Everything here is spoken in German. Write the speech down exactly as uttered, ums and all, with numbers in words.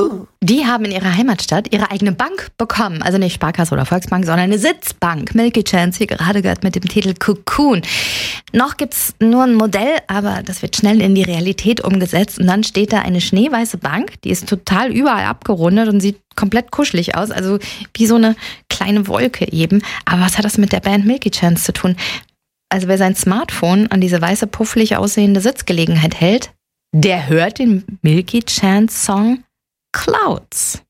Die haben in ihrer Heimatstadt ihre eigene Bank bekommen. Also nicht Sparkasse oder Volksbank, sondern eine Sitzbank. Milky Chance hier gerade gehört mit dem Titel Cocoon. Noch gibt's nur ein Modell, aber das wird schnell in die Realität umgesetzt. Und dann steht da eine schneeweiße Bank, die ist total überall abgerundet und sieht komplett kuschelig aus. Also wie so eine kleine Wolke eben. Aber was hat das mit der Band Milky Chance zu tun? Also wer sein Smartphone an diese weiße, puffelig aussehende Sitzgelegenheit hält, der hört den Milky Chance Song Clouds.